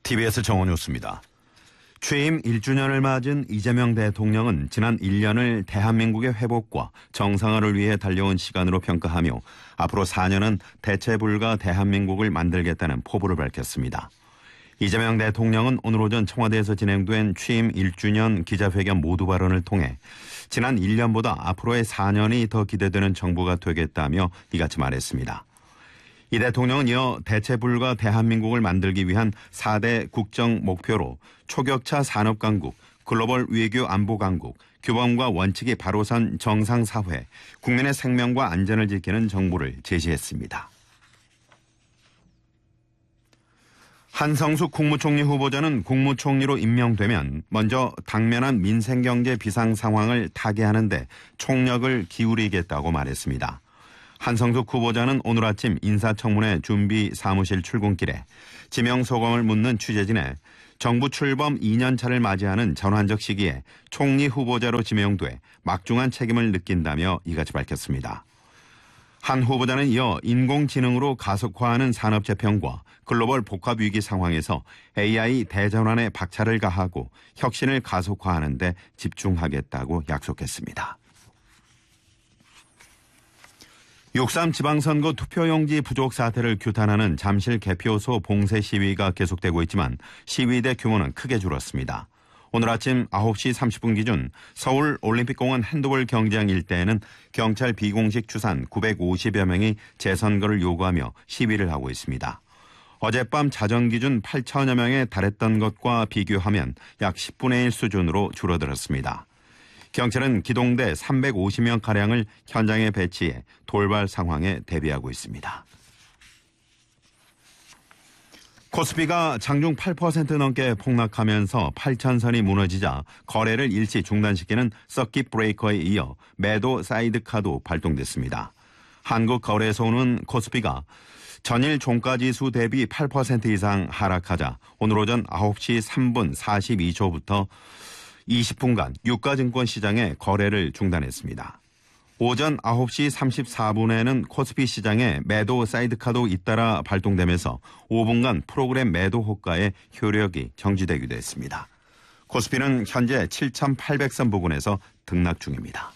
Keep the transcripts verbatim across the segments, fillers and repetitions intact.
티비에스 정원뉴스입니다. 취임 일 주년을 맞은 이재명 대통령은 지난 일 년을 대한민국의 회복과 정상화를 위해 달려온 시간으로 평가하며 앞으로 사 년은 대체 불가 대한민국을 만들겠다는 포부를 밝혔습니다. 이재명 대통령은 오늘 오전 청와대에서 진행된 취임 일 주년 기자회견 모두 발언을 통해 지난 일 년보다 앞으로의 사 년이 더 기대되는 정부가 되겠다며 이같이 말했습니다. 이 대통령은 이어 대체 불가 대한민국을 만들기 위한 사 대 국정 목표로 초격차 산업 강국, 글로벌 외교 안보 강국, 규범과 원칙이 바로 선 정상사회, 국민의 생명과 안전을 지키는 정부를 제시했습니다. 한성숙 국무총리 후보자는 국무총리로 임명되면 먼저 당면한 민생경제 비상 상황을 타개하는데 총력을 기울이겠다고 말했습니다. 한성숙 후보자는 오늘 아침 인사청문회 준비 사무실 출근길에 지명 소감을 묻는 취재진에 정부 출범 이 년 차를 맞이하는 전환적 시기에 총리 후보자로 지명돼 막중한 책임을 느낀다며 이같이 밝혔습니다. 한 후보자는 이어 인공지능으로 가속화하는 산업 재편과 글로벌 복합 위기 상황에서 에이아이 대전환에 박차를 가하고 혁신을 가속화하는 데 집중하겠다고 약속했습니다. 육삼 지방선거 투표용지 부족 사태를 규탄하는 잠실 개표소 봉쇄 시위가 계속되고 있지만 시위대 규모는 크게 줄었습니다. 오늘 아침 아홉 시 삼십 분 기준 서울 올림픽공원 핸드볼 경기장 일대에는 경찰 비공식 추산 구백오십여 명이 재선거를 요구하며 시위를 하고 있습니다. 어젯밤 자정 기준 팔천여 명에 달했던 것과 비교하면 약 십분의 일 수준으로 줄어들었습니다. 경찰은 기동대 삼백오십 명가량을 현장에 배치해 돌발 상황에 대비하고 있습니다. 코스피가 장중 팔 퍼센트 넘게 폭락하면서 팔천선이 무너지자 거래를 일시 중단시키는 서킷 브레이커에 이어 매도 사이드카도 발동됐습니다. 한국거래소는 코스피가 전일 종가지수 대비 팔 퍼센트 이상 하락하자 오늘 오전 아홉 시 삼 분 사십이 초부터 이십 분간 유가증권 시장에 거래를 중단했습니다. 오전 아홉 시 삼십사 분에는 코스피 시장에 매도 사이드카도 잇따라 발동되면서 오 분간 프로그램 매도 호가의 효력이 정지되기도 했습니다. 코스피는 현재 칠천팔백 선 부근에서 등락 중입니다.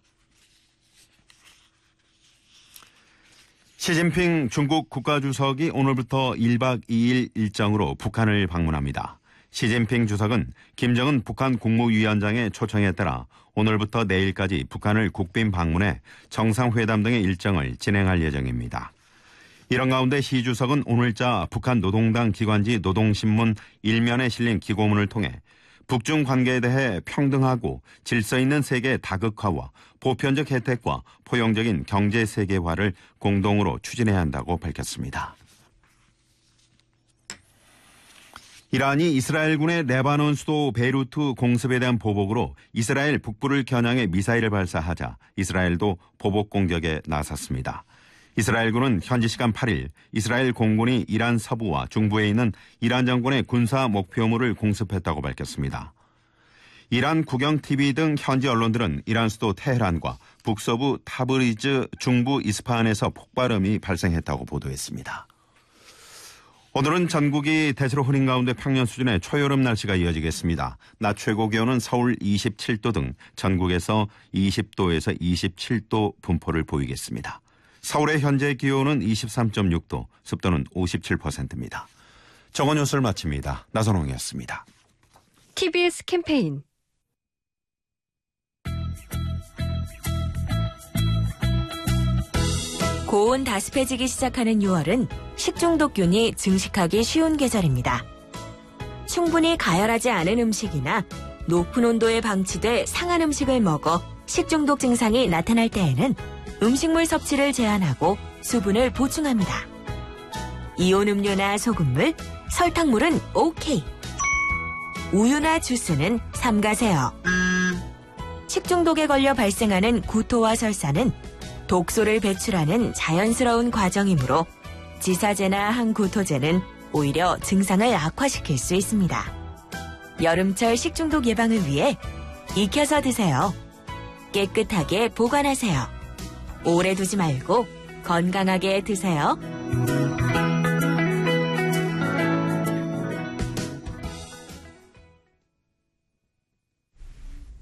시진핑 중국 국가주석이 오늘부터 일 박 이 일 일정으로 북한을 방문합니다. 시진핑 주석은 김정은 북한 국무위원장의 초청에 따라 오늘부터 내일까지 북한을 국빈 방문해 정상회담 등의 일정을 진행할 예정입니다. 이런 가운데 시 주석은 오늘자 북한 노동당 기관지 노동신문 일면에 실린 기고문을 통해 북중 관계에 대해 평등하고 질서 있는 세계 다극화와 보편적 혜택과 포용적인 경제 세계화를 공동으로 추진해야 한다고 밝혔습니다. 이란이 이스라엘군의 레바논 수도 베이루트 공습에 대한 보복으로 이스라엘 북부를 겨냥해 미사일을 발사하자 이스라엘도 보복 공격에 나섰습니다. 이스라엘군은 현지 시간 팔 일 이스라엘 공군이 이란 서부와 중부에 있는 이란 정권의 군사 목표물을 공습했다고 밝혔습니다. 이란 국영티비 등 현지 언론들은 이란 수도 테헤란과 북서부 타브리즈, 중부 이스파한에서 폭발음이 발생했다고 보도했습니다. 오늘은 전국이 대체로 흐린 가운데 평년 수준의 초여름 날씨가 이어지겠습니다. 낮 최고 기온은 서울 이십칠 도 등 전국에서 이십 도에서 이십칠 도 분포를 보이겠습니다. 서울의 현재 기온은 이십삼 점 육 도, 습도는 오십칠 퍼센트입니다. 정원 뉴스를 마칩니다. 나선홍이었습니다. 티비에스 캠페인 고온 다습해지기 시작하는 유월은 식중독균이 증식하기 쉬운 계절입니다. 충분히 가열하지 않은 음식이나 높은 온도에 방치돼 상한 음식을 먹어 식중독 증상이 나타날 때에는 음식물 섭취를 제한하고 수분을 보충합니다. 이온 음료나 소금물, 설탕물은 오케이. 우유나 주스는 삼가세요. 식중독에 걸려 발생하는 구토와 설사는 독소를 배출하는 자연스러운 과정이므로 지사제나 항구토제는 오히려 증상을 악화시킬 수 있습니다. 여름철 식중독 예방을 위해 익혀서 드세요. 깨끗하게 보관하세요. 오래 두지 말고 건강하게 드세요.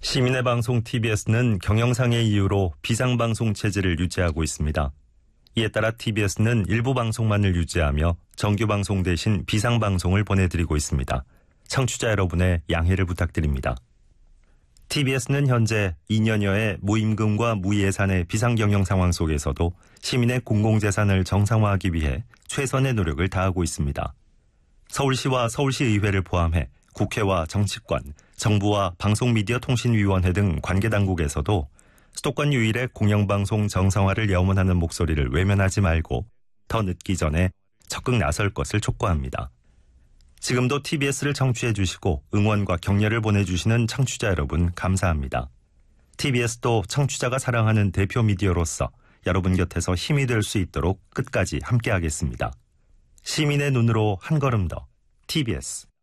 시민의 방송 티비에스는 경영상의 이유로 비상방송 체제를 유지하고 있습니다. 이에 따라 티비에스는 일부 방송만을 유지하며 정규방송 대신 비상방송을 보내드리고 있습니다. 청취자 여러분의 양해를 부탁드립니다. 티비에스는 현재 이 년여의 무임금과 무예산의 비상경영 상황 속에서도 시민의 공공재산을 정상화하기 위해 최선의 노력을 다하고 있습니다. 서울시와 서울시의회를 포함해 국회와 정치권, 정부와 방송미디어통신위원회 등 관계당국에서도 수도권 유일의 공영방송 정상화를 염원하는 목소리를 외면하지 말고 더 늦기 전에 적극 나설 것을 촉구합니다. 지금도 티비에스를 청취해 주시고 응원과 격려를 보내주시는 청취자 여러분 감사합니다. 티비에스도 청취자가 사랑하는 대표 미디어로서 여러분 곁에서 힘이 될 수 있도록 끝까지 함께하겠습니다. 시민의 눈으로 한 걸음 더 티비에스.